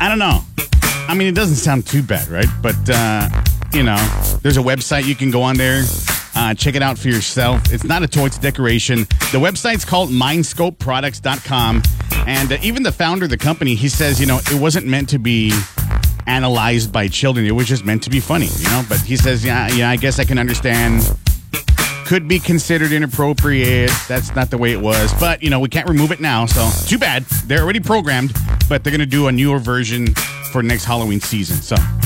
I don't know. I mean, it doesn't sound too bad, right? But, there's a website you can go on there. Check it out for yourself. It's not a toy, it's a decoration. The website's called mindscopeproducts.com. And even the founder of the company, he says, it wasn't meant to be analyzed by children. It was just meant to be funny, But he says, yeah, I guess I can understand. Could be considered inappropriate. That's not the way it was. But, we can't remove it now. So, too bad. They're already programmed. But they're going to do a newer version for next Halloween season. So,